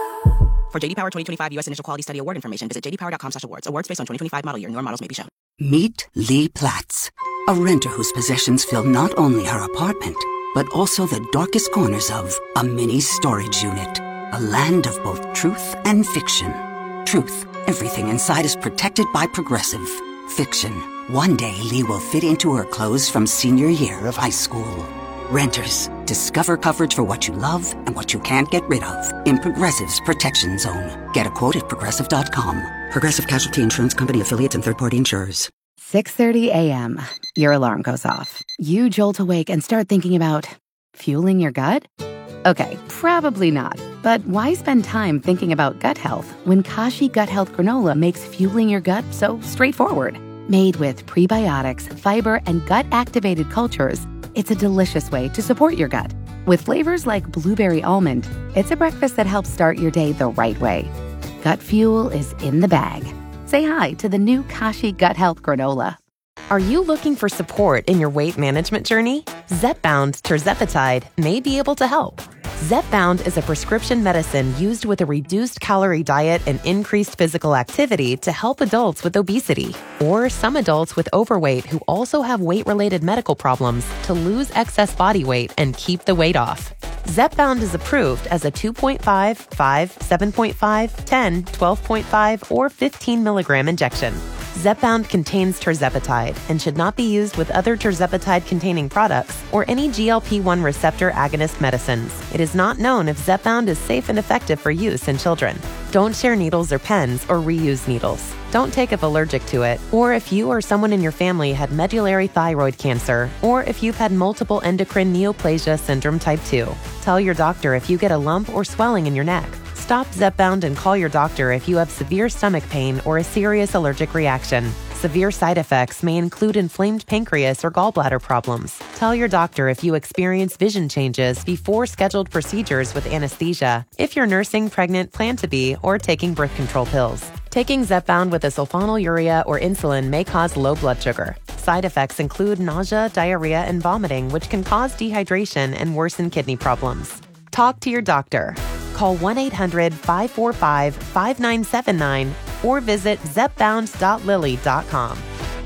N: For J D Power twenty twenty-five U S Initial Quality Study Award information, visit j d power dot com slash awards. Awards based on twenty twenty-five model year. Newer models may be shown.
O: Meet Lee Platts, a renter whose possessions fill not only her apartment, but also the darkest corners of a mini storage unit. A land of both truth and fiction. Truth, everything inside is protected by Progressive. Fiction, one day Lee will fit into her clothes from senior year of high school. Renters, discover coverage for what you love and what you can't get rid of in Progressive's Protection Zone. Get a quote at progressive dot com. Progressive Casualty Insurance Company affiliates and third-party insurers.
P: six thirty a.m. Your alarm goes off. You jolt awake and start thinking about fueling your gut? Okay, probably not. But why spend time thinking about gut health when Kashi Gut Health Granola makes fueling your gut so straightforward? Made with prebiotics, fiber, and gut-activated cultures, it's a delicious way to support your gut. With flavors like blueberry almond, it's a breakfast that helps start your day the right way. Gut fuel is in the bag. Say hi to the new Kashi Gut Health Granola.
S: Are you looking for support in your weight management journey? Zepbound Tirzepatide may be able to help. Zepbound is a prescription medicine used with a reduced calorie diet and increased physical activity to help adults with obesity, or some adults with overweight who also have weight-related medical problems to lose excess body weight and keep the weight off. Zepbound is approved as a two point five, five, seven point five, ten, twelve point five, or fifteen milligram injection. Zepbound contains tirzepatide and should not be used with other tirzepatide-containing products or any G L P one receptor agonist medicines. It is not known if Zepbound is safe and effective for use in children. Don't share needles or pens or reuse needles. Don't take if allergic to it, or if you or someone in your family had medullary thyroid cancer, or if you've had multiple endocrine neoplasia syndrome type two. Tell your doctor if you get a lump or swelling in your neck. Stop Zepbound and call your doctor if you have severe stomach pain or a serious allergic reaction. Severe side effects may include inflamed pancreas or gallbladder problems. Tell your doctor if you experience vision changes before scheduled procedures with anesthesia, if you're nursing, pregnant, plan to be, or taking birth control pills. Taking Zepbound with a sulfonylurea or insulin may cause low blood sugar. Side effects include nausea, diarrhea, and vomiting, which can cause dehydration and worsen kidney problems. Talk to your doctor. Call one eight hundred, five four five, five nine seven nine or visit zepbound dot lilly dot com.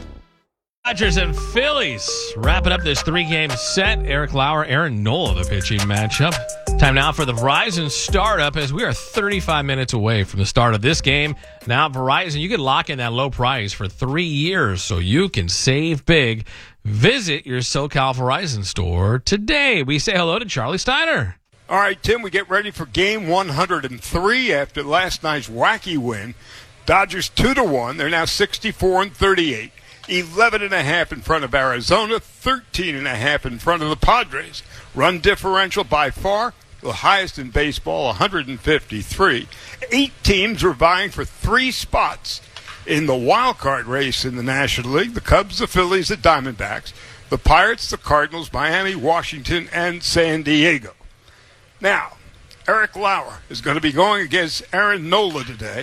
K: Dodgers and Phillies wrapping up this three-game set. Eric Lauer, Aaron Nola, the pitching matchup. Time now for the Verizon startup as we are thirty-five minutes away from the start of this game. Now, Verizon, you can lock in that low price for three years so you can save big. Visit your SoCal Verizon store today. We say hello to Charlie Steiner.
F: All right, Tim, we get ready for game one hundred three after last night's wacky win. Dodgers two to one. They're now sixty-four and thirty-eight. eleven and a half in front of Arizona, thirteen and a half in front of the Padres. Run differential by far the highest in baseball, one hundred fifty-three. Eight teams are vying for three spots in the wild card race in the National League. The Cubs, the Phillies, the Diamondbacks, the Pirates, the Cardinals, Miami, Washington, and San Diego. Now, Eric Lauer is going to be going against Aaron Nola today.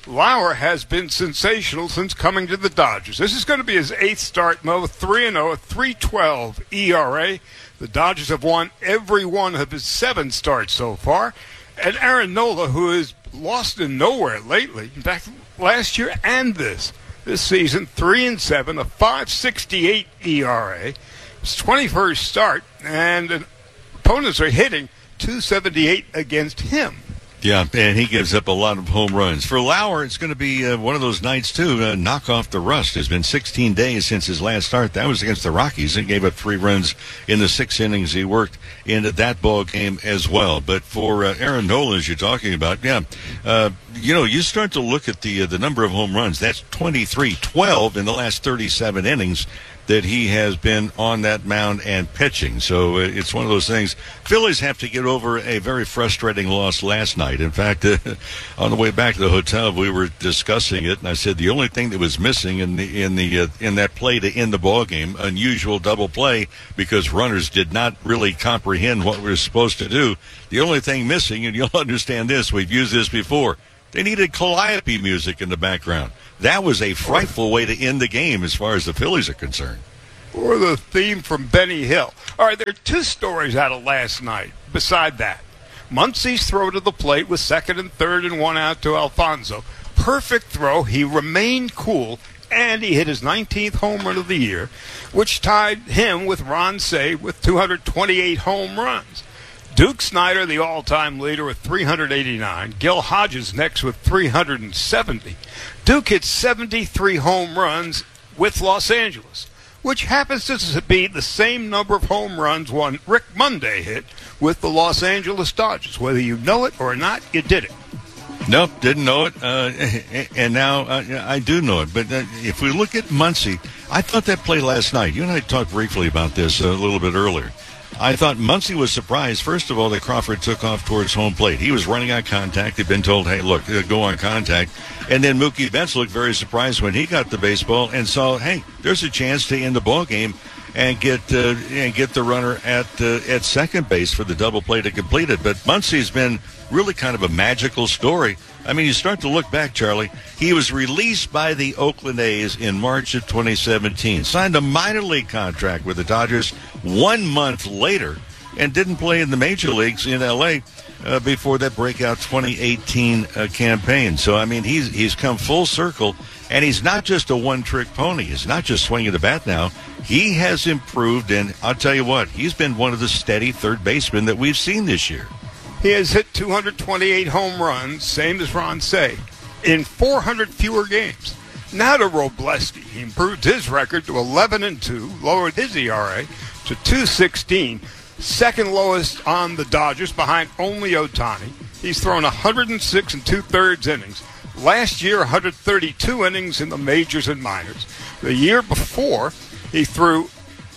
F: Lauer has been sensational since coming to the Dodgers. This is going to be his eighth start, Mo, three and oh, a three twelve E R A. The Dodgers have won every one of his seven starts so far. And Aaron Nola, who has lost in nowhere lately, in fact, last year and this, this season, three and seven, a five sixty-eight E R A. His twenty-first start, and uh, opponents are hitting two seventy-eight against him.
Q: Yeah, and he gives up a lot of home runs. For Lauer, it's going to be uh, one of those nights, too. Uh, knock off the rust. It's been sixteen days since his last start. That was against the Rockies. He gave up three runs in the six innings he worked into that ball game as well. But for uh, Aaron Nola, as you're talking about, yeah, uh, you know, you start to look at the uh, the number of home runs. That's twenty-three, twelve in the last thirty-seven innings that he has been on that mound and pitching. So uh, it's one of those things. Phillies have to get over a very frustrating loss last night. In fact, uh, on the way back to the hotel, we were discussing it, and I said the only thing that was missing in the in the uh, in that play to end the ball game, unusual double play, because runners did not really comprehend what we were supposed to do. The only thing missing, and you'll understand this, we've used this before, they needed Calliope music in the background. That was a frightful way to end the game as far as the Phillies are concerned.
F: Or the theme from Benny Hill. All right, there are two stories out of last night. Beside that, Muncy's throw to the plate with second and third and one out to Alfonso. Perfect throw. He remained cool, and he hit his nineteenth home run of the year, which tied him with Ron Cey with two hundred twenty-eight home runs. Duke Snider, the all-time leader, with three hundred eighty-nine. Gil Hodges next with three hundred seventy. Duke hit seventy-three home runs with Los Angeles, which happens to be the same number of home runs one Rick Monday hit with the Los Angeles Dodgers. Whether you know it or not, you did it.
Q: Nope, didn't know it, uh, and now uh, I do know it. But uh, if we look at Muncy, I thought that play last night, you and I talked briefly about this a little bit earlier. I thought Muncy was surprised, first of all, that Crawford took off towards home plate. He was running on contact. He'd been told, hey, look, go on contact. And then Mookie Betts looked very surprised when he got the baseball and saw, hey, there's a chance to end the ball game and get uh, and get the runner at uh, at second base for the double play to complete it. But Muncy's been really kind of a magical story. I mean, you start to look back, Charlie. He was released by the Oakland A's in March of twenty seventeen, signed a minor league contract with the Dodgers one month later, and didn't play in the major leagues in L A uh, before that breakout twenty eighteen uh, campaign. So, I mean, he's he's come full circle, and he's not just a one-trick pony. He's not just swinging the bat now. He has improved, and I'll tell you what, he's been one of the steady third basemen that we've seen this year.
F: He has hit two hundred twenty-eight home runs, same as Ron Cey, in four hundred fewer games. Now to Robleski. He improved his record to eleven and two, lowered his E R A to two sixteen, second lowest on the Dodgers behind only Ohtani. He's thrown one hundred six and two-thirds innings. Last year, one hundred thirty-two innings in the majors and minors. The year before, he threw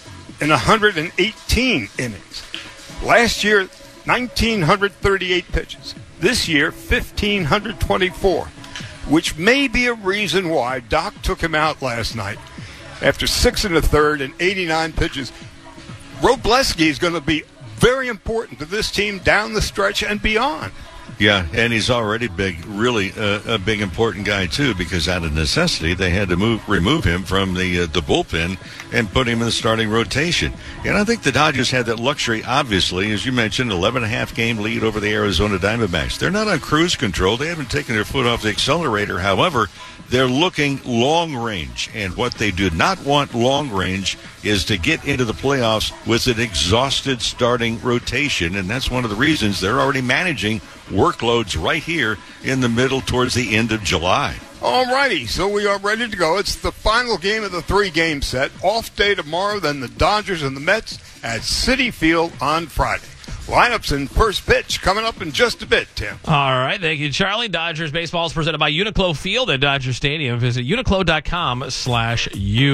F: in one hundred eighteen innings. Last year, one thousand nine hundred thirty-eight pitches. This year, one thousand five hundred twenty-four, which may be a reason why Doc took him out last night after six and a third and eighty-nine pitches. Robleski is going to be very important to this team down the stretch and beyond.
Q: Yeah, and he's already big, really uh, a big important guy too, because out of necessity they had to move, remove him from the uh, the bullpen and put him in the starting rotation. And I think the Dodgers had that luxury, obviously, as you mentioned, eleven and a half game lead over the Arizona Diamondbacks. They're not on cruise control. They haven't taken their foot off the accelerator. However, they're looking long range, and what they do not want long range is to get into the playoffs with an exhausted starting rotation, and that's one of the reasons they're already managing workloads right here in the middle towards the end of July.
F: All righty, so we are ready to go. It's the final game of the three-game set. Off day tomorrow, then the Dodgers and the Mets at Citi Field on Friday. Lineups and first pitch coming up in just a bit, Tim.
K: All right, thank you, Charlie. Dodgers baseball is presented by Uniqlo Field at Dodger Stadium. Visit uniqlo.com slash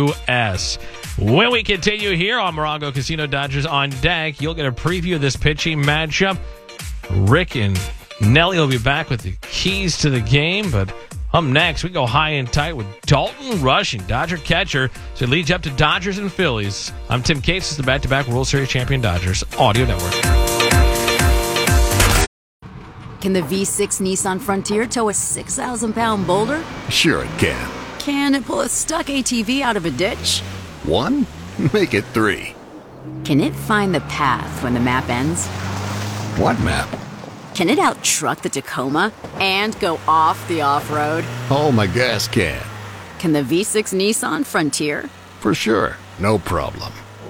K: US. When we continue here on Morongo Casino Dodgers on Deck, you'll get a preview of this pitching matchup. Rick and Nelly will be back with the keys to the game, but up next, we go high and tight with Dalton Rushing, Dodger catcher. So it leads you up to Dodgers and Phillies. I'm Tim Cates. This is the back-to-back World Series champion Dodgers Audio Network.
R: Can the V six Nissan Frontier tow a six thousand pound boulder?
T: Sure it can.
R: Can it pull a stuck A T V out of a ditch?
T: One? Make it three.
R: Can it find the path when the map ends?
T: What map?
R: Can it out-truck the Tacoma and go off the off-road?
T: Oh, my gas can.
R: Can the V six Nissan Frontier?
T: For sure. No problem.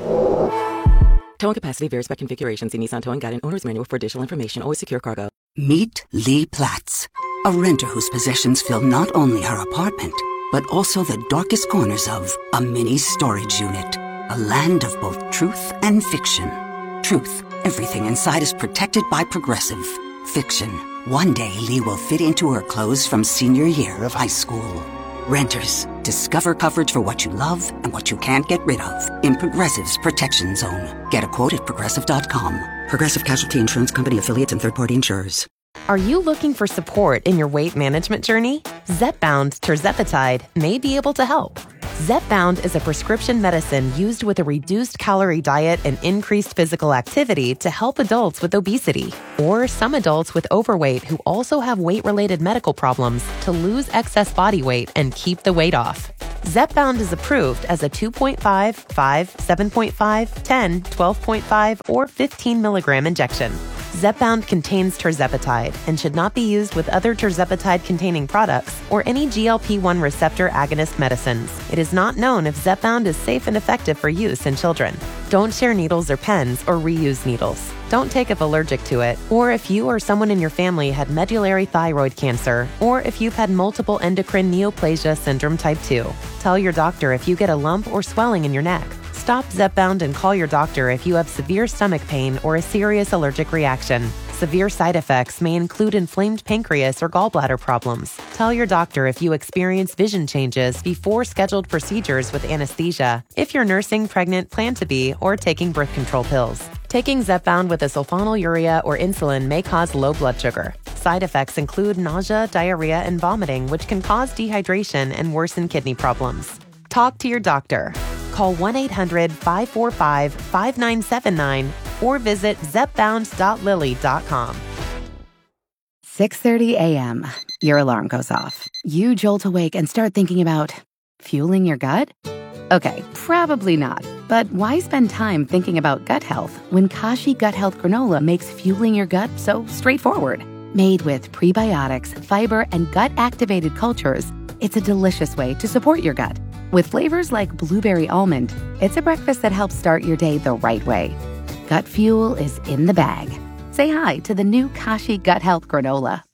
N: Towing capacity varies by configuration. See Nissan Towing Guide and Owner's Manual for additional information. Always secure cargo.
O: Meet Lee Platts, a renter whose possessions fill not only her apartment, but also the darkest corners of a mini storage unit. A land of both truth and fiction. Truth, everything inside is protected by Progressive. Fiction, one day Lee will fit into her clothes from senior year of high school. Renters, discover coverage for what you love and what you can't get rid of in Progressive's Protection Zone. Get a quote at Progressive dot com. Progressive Casualty Insurance Company affiliates and third-party insurers.
V: Are you looking for support in your weight management journey? Zepbound Tirzepatide may be able to help. Zepbound is a prescription medicine used with a reduced calorie diet and increased physical activity to help adults with obesity or some adults with overweight who also have weight-related medical problems to lose excess body weight and keep the weight off. Zepbound is approved as a two point five, five, seven point five, ten, twelve point five, or fifteen milligram injection. Zepbound contains tirzepatide and should not be used with other tirzepatide-containing products or any G L P one receptor agonist medicines. It is not known if Zepbound is safe and effective for use in children. Don't share needles or pens or reuse needles. Don't take if allergic to it, or if you or someone in your family had medullary thyroid cancer, or if you've had multiple endocrine neoplasia syndrome type two. Tell your doctor if you get a lump or swelling in your neck. Stop Zepbound and call your doctor if you have severe stomach pain or a serious allergic reaction. Severe side effects may include inflamed pancreas or gallbladder problems. Tell your doctor if you experience vision changes before scheduled procedures with anesthesia, if you're nursing, pregnant, plan to be, or taking birth control pills. Taking Zepbound with a sulfonylurea or insulin may cause low blood sugar. Side effects include nausea, diarrhea, and vomiting, which can cause dehydration and worsen kidney problems. Talk to your doctor. Call one eight hundred, five four five, five nine seven nine or visit zepbound dot lilly dot com.
P: six thirty a.m. Your alarm goes off. You jolt awake and start thinking about fueling your gut? Okay, probably not. But why spend time thinking about gut health when Kashi Gut Health Granola makes fueling your gut so straightforward? Made with prebiotics, fiber, and gut-activated cultures, it's a delicious way to support your gut. With flavors like blueberry almond, it's a breakfast that helps start your day the right way. Gut fuel is in the bag. Say hi to the new Kashi Gut Health Granola.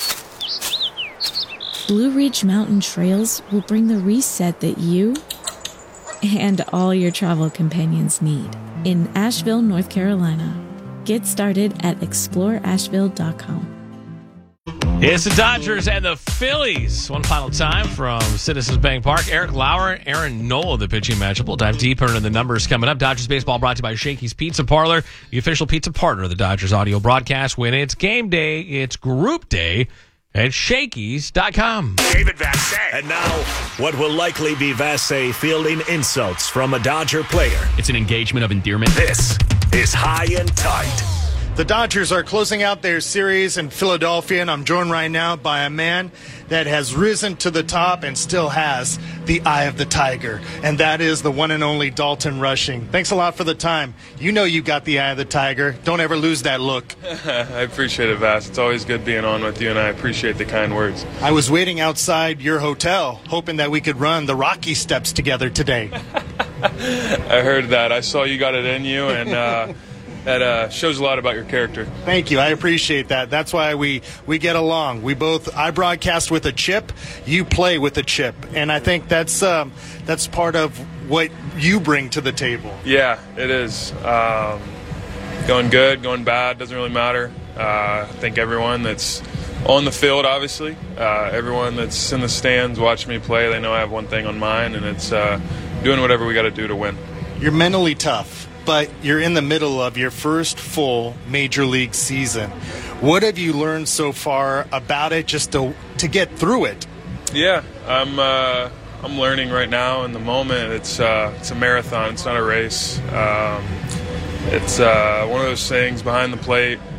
W: Blue Ridge Mountain Trails will bring the reset that you and all your travel companions need in Asheville, North Carolina. Get started at explore asheville dot com.
K: It's the Dodgers and the Phillies. One final time from Citizens Bank Park. Eric Lauer, Aaron Nola, the pitching matchup. We'll dive deeper into the numbers coming up. Dodgers baseball brought to you by Shakey's Pizza Parlor, the official pizza partner of the Dodgers audio broadcast. When it's game day, it's group day at Shakey's dot com.
I: David Vassegh. And now, what will likely be Vassegh fielding insults from a Dodger player.
X: It's an engagement of endearment.
I: This is High and Tight.
Z: The Dodgers are closing out their series in Philadelphia, and I'm joined right now by a man that has risen to the top and still has the eye of the tiger, and that is the one and only Dalton Rushing. Thanks a lot for the time. You know you got the eye of the tiger. Don't ever lose that look.
Y: I appreciate it, Vass. It's always good being on with you, and I appreciate the kind words.
Z: I was waiting outside your hotel, hoping that we could run the Rocky steps together today.
Y: I heard that. I saw you got it in you, and uh, that uh, shows a lot about your character.
Z: Thank you. I appreciate that. That's why we, we get along. We both, I broadcast with a chip, you play with a chip. And I think that's um, that's part of what you bring to the table.
Y: Yeah, it is. Um, going good, going bad, doesn't really matter. Uh, I think everyone that's on the field, obviously, uh, everyone that's in the stands watching me play, they know I have one thing on mind, and it's uh, doing whatever we got to do to win.
Z: You're mentally tough, but you're in the middle of your first full major league season. What have you learned so far about it, just to to get through it?
Y: Yeah, I'm uh, I'm learning right now in the moment. It's uh, it's a marathon. It's not a race. Um, it's uh, one of those things behind the plate.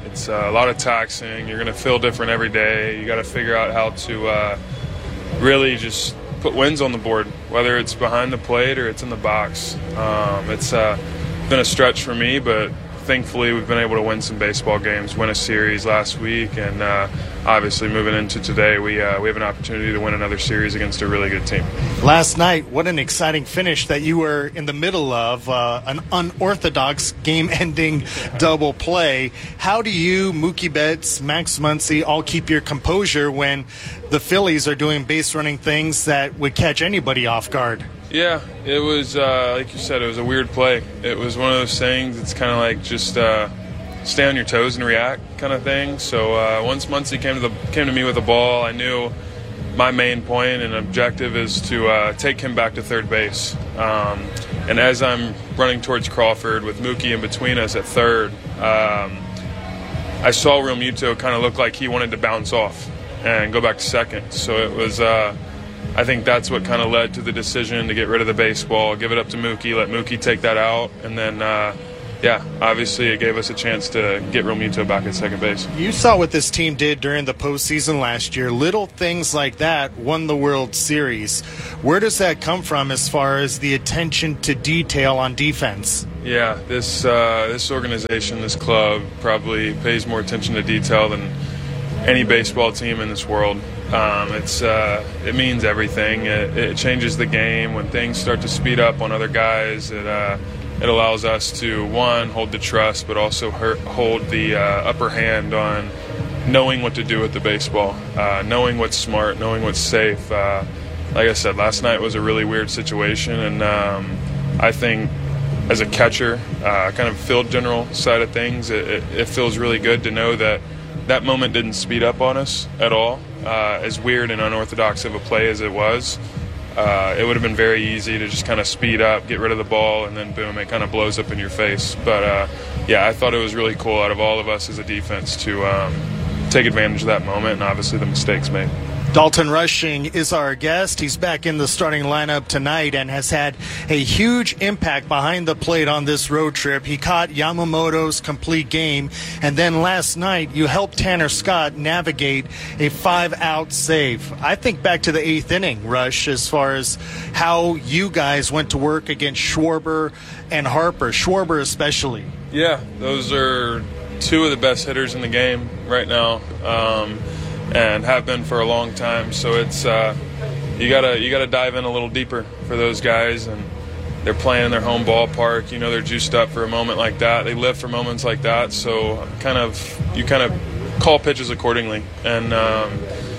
Y: It's uh, a lot of taxing. You're going to feel different every day. You got to figure out how to uh, really just put wins on the board, whether it's behind the plate or it's in the box. Um, it's uh, been a stretch for me, but thankfully we've been able to win some baseball games, win a series last week, and uh, obviously moving into today, we uh, we have an opportunity to win another series against a really good team.
Z: Last night, what an exciting finish that you were in the middle of, uh, an unorthodox game-ending double play. How do you, Mookie Betts, Max Muncy, all keep your composure when the Phillies are doing base-running things that would catch anybody off guard?
Y: Yeah, it was, uh, like you said, it was a weird play. It was one of those things, it's kind of like just uh, stay on your toes and react kind of thing. So uh, once Muncy came to, the, came to me with the ball, I knew my main point and objective is to uh, take him back to third base. Um, and as I'm running towards Crawford with Mookie in between us at third, um, I saw Real Muto kind of look like he wanted to bounce off and go back to second. So it was... Uh, I think that's what kind of led to the decision to get rid of the baseball, give it up to Mookie, let Mookie take that out, and then, uh, yeah, obviously it gave us a chance to get Real Muto back at second base.
Z: You saw what this team did during the postseason last year. Little things like that won the World Series. Where does that come from as far as the attention to detail on defense?
Y: Yeah, this uh, this organization, this club, probably pays more attention to detail than any baseball team in this world. Um, it's uh, it means everything. It, it changes the game when things start to speed up on other guys. It uh, it allows us to, one, hold the trust, but also hurt, hold the uh, upper hand on knowing what to do with the baseball, uh, knowing what's smart, knowing what's safe. Uh, like I said, last night was a really weird situation, and um, I think as a catcher, uh, kind of field general side of things, it, it, it feels really good to know that that moment didn't speed up on us at all. Uh, as weird and unorthodox of a play as it was, uh, it would have been very easy to just kind of speed up, get rid of the ball, and then boom, it kind of blows up in your face. But uh, yeah, I thought it was really cool out of all of us as a defense to um, take advantage of that moment and obviously the mistakes made.
Z: Dalton Rushing is our guest. He's back in the starting lineup tonight and has had a huge impact behind the plate on this road trip. He caught Yamamoto's complete game, and then last night you helped Tanner Scott navigate a five-out save. I think back to the eighth inning, Rush, as far as how you guys went to work against Schwarber and Harper, Schwarber especially.
Y: Yeah, those are two of the best hitters in the game right now. Um, and have been for a long time. So it's uh, you gotta you gotta dive in a little deeper for those guys, and they're playing in their home ballpark. You know, they're juiced up for a moment like that. They live for moments like that. So kind of you kind of call pitches accordingly and um,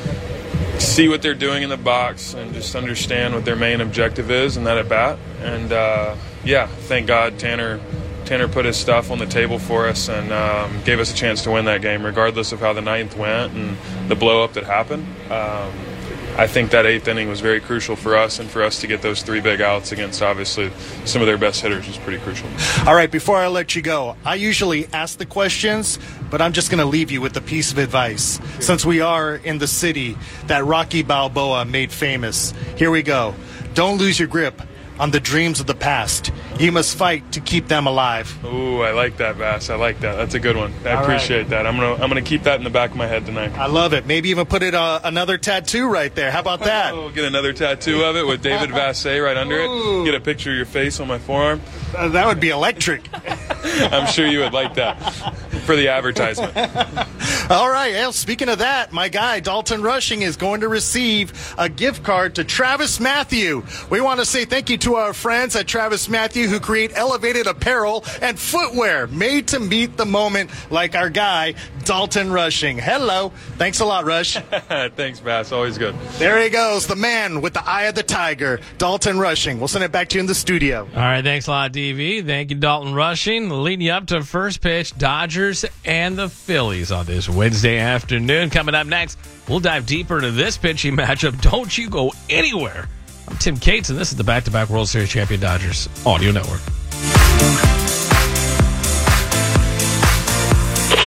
Y: see what they're doing in the box and just understand what their main objective is in that at bat. And uh, yeah, thank God Tanner. Tanner put his stuff on the table for us and um, gave us a chance to win that game, regardless of how the ninth went and the blow-up that happened. Um, I think that eighth inning was very crucial for us, and for us to get those three big outs against, obviously, some of their best hitters was pretty crucial.
Z: All right, before I let you go, I usually ask the questions, but I'm just going to leave you with a piece of advice. Since we are in the city that Rocky Balboa made famous, here we go. Don't lose your grip on the dreams of the past. You must fight to keep them alive.
Y: Ooh, I like that, Bass. I like that. That's a good one. I
Z: All
Y: appreciate
Z: right.
Y: that. I'm gonna I'm gonna keep that in the back of my head tonight.
Z: I love it. Maybe even put it uh, another tattoo right there. How about that?
Y: Oh, get another tattoo of it with David Vassay right under
Z: Ooh.
Y: it. Get a picture of your face on my forearm.
Z: Uh, that would be electric.
Y: I'm sure you would like that for the advertisement.
Z: All right. Well, speaking of that, my guy Dalton Rushing is going to receive a gift card to Travis Matthew. We want to say thank you to our friends at Travis Matthew who create elevated apparel and footwear made to meet the moment, like our guy Dalton Rushing. Hello. Thanks a lot, Rush.
Y: Thanks, Bass. Always good.
Z: There he goes, the man with the eye of the tiger, Dalton Rushing. We'll send it back to you in the studio.
K: All right, thanks a lot, D V. Thank you, Dalton Rushing. Leading you up to first pitch, Dodgers and the Phillies on this Wednesday afternoon. Coming up next, we'll dive deeper into this pitching matchup. Don't you go anywhere. I'm Tim Cates, and this is the back-to-back World Series champion Dodgers Audio Network.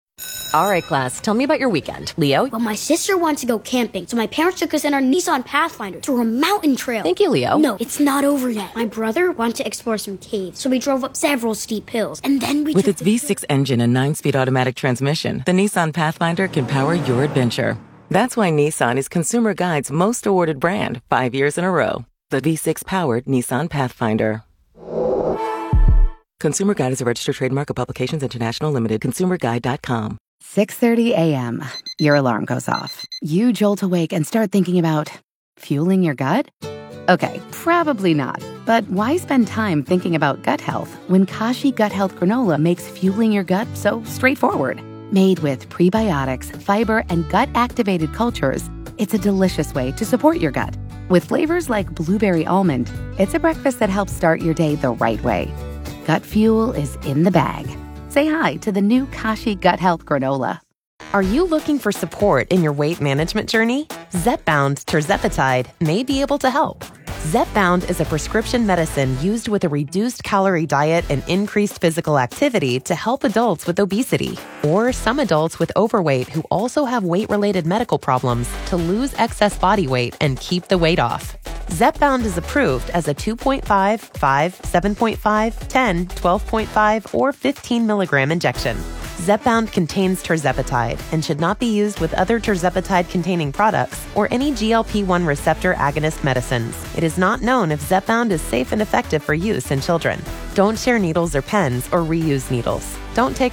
A: All right, class, tell me about your weekend. Leo?
B: Well, my sister wanted to go camping, so my parents took us in our Nissan Pathfinder to a mountain trail.
A: Thank you, Leo.
B: No, it's not over yet. My brother wanted to explore some caves, so we drove up several steep hills, and then we
N: With
B: took
N: its V six engine and nine-speed automatic transmission, the Nissan Pathfinder can power your adventure. That's why Nissan is Consumer Guide's most awarded brand five years in a row. The V six-powered Nissan Pathfinder. Consumer Guide is a registered trademark of Publications International Limited. consumer guide dot com.
P: six thirty a.m. Your alarm goes off. You jolt awake and start thinking about fueling your gut? Okay, probably not. But why spend time thinking about gut health when Kashi Gut Health Granola makes fueling your gut so straightforward? Made with prebiotics, fiber, and gut-activated cultures, it's a delicious way to support your gut. With flavors like blueberry almond, it's a breakfast that helps start your day the right way. Gut fuel is in the bag. Say hi to the new Kashi Gut Health Granola.
V: Are you looking for support in your weight management journey? Zepbound Tirzepatide may be able to help. Zepbound is a prescription medicine used with a reduced calorie diet and increased physical activity to help adults with obesity, or some adults with overweight who also have weight-related medical problems to lose excess body weight and keep the weight off. Zepbound is approved as a two point five, five, seven point five, ten, twelve point five, or fifteen milligram injection. Zepbound contains tirzepatide and should not be used with other tirzepatide-containing products or any G L P one receptor agonist medicines. It is not known if Zepbound is safe and effective for use in children. Don't share needles or pens or reuse needles. Don't take